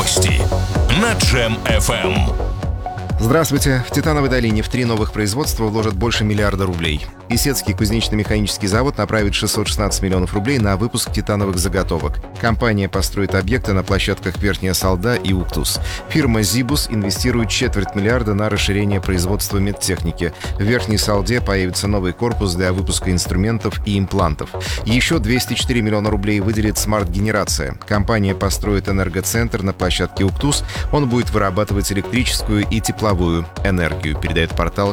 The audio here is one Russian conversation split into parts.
Новости на Джем FM. Здравствуйте. В Титановой долине в 3 новых производства вложат больше миллиарда рублей. Исетский кузнечно-механический завод направит 616 миллионов рублей на выпуск титановых заготовок. Компания построит объекты на площадках Верхняя Салда и Уктус. Фирма «Зибус» инвестирует $250 миллиона на расширение производства медтехники. В Верхней Салде появится новый корпус для выпуска инструментов и имплантов. Еще 204 миллиона рублей выделит «Смарт-генерация». Компания построит энергоцентр на площадке Уктус. Он будет вырабатывать электрическую и тепловую энергию, передает портал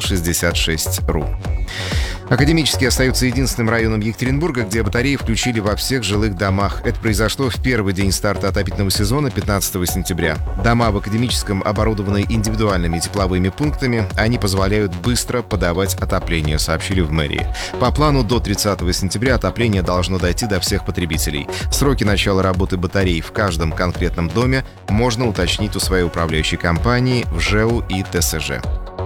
66.ru. Академические остаются единственным районом Екатеринбурга, где батареи включили во всех жилых домах. Это произошло в первый день старта отопительного сезона 15 сентября. Дома в Академическом оборудованы индивидуальными тепловыми пунктами. Они позволяют быстро подавать отопление, сообщили в мэрии. По плану до 30 сентября отопление должно дойти до всех потребителей. Сроки начала работы батарей в каждом конкретном доме можно уточнить у своей управляющей компании в ЖЭУ и ТСЖ.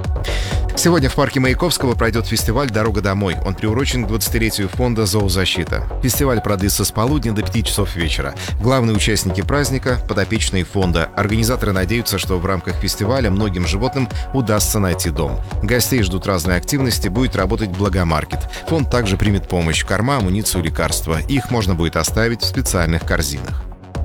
Сегодня в парке Маяковского пройдет фестиваль «Дорога домой». Он приурочен к 20-летию фонда «Зоозащита». Фестиваль продлится с полудня до 5 часов вечера. Главные участники праздника – подопечные фонда. Организаторы надеются, что в рамках фестиваля многим животным удастся найти дом. Гостей ждут разные активности, будет работать Благомаркет. Фонд также примет помощь – корма, амуницию, лекарства. Их можно будет оставить в специальных корзинах.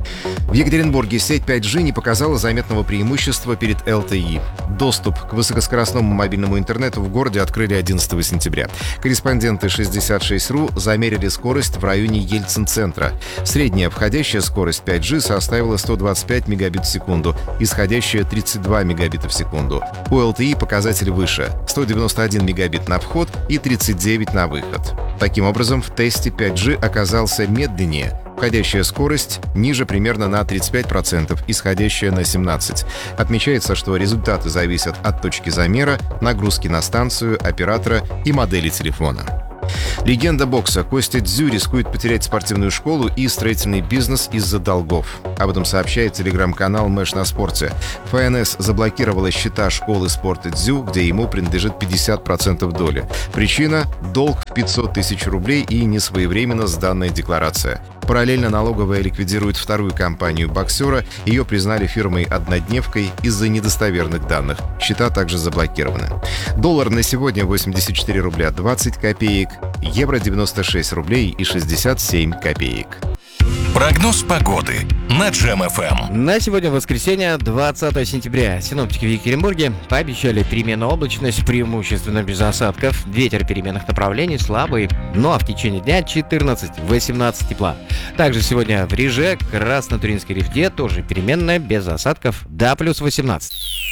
В Екатеринбурге сеть 5G не показала заметного преимущества перед LTE. Доступ к высокоскоростному мобильному интернету в городе открыли 11 сентября. Корреспонденты 66.ru замерили скорость в районе Ельцин-центра. Средняя входящая скорость 5G составила 125 мегабит в секунду, исходящая 32 мегабита в секунду. У LTE показатель выше – 191 мегабит на вход и 39 на выход. Таким образом, в тесте 5G оказался медленнее. Входящая скорость ниже примерно на 35%, исходящая на 17%. Отмечается, что результаты зависят от точки замера, нагрузки на станцию, оператора и модели телефона. Легенда бокса Костя Дзю рискует потерять спортивную школу и строительный бизнес из-за долгов. Об этом сообщает телеграм-канал «Мэш на спорте». ФНС заблокировала счета школы спорта Дзю, где ему принадлежит 50% доли. Причина – долг в 500 тысяч рублей и несвоевременно сданная декларация. Параллельно налоговая ликвидирует вторую компанию боксера. Ее признали фирмой-однодневкой из-за недостоверных данных. Счета также заблокированы. Доллар на сегодня 84 рубля 20 копеек, евро 96 рублей и 67 копеек. Прогноз погоды на Джем FM. На сегодня воскресенье, 20 сентября. Синоптики в Екатеринбурге пообещали переменную облачность, преимущественно без осадков. Ветер переменных направлений слабый, ну а в течение дня 14-18 тепла. Также сегодня в Риже, Краснотуринской рифте тоже переменная, без осадков, до плюс 18.